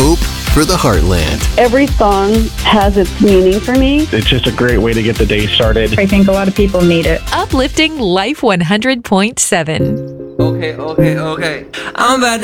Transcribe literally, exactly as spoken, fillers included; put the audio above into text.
Hope for the Heartland. Every song has its meaning for me. It's just a great way to get the day started. I think a lot of people need it. Uplifting Life one hundred point seven. Okay, okay, okay. I'm about to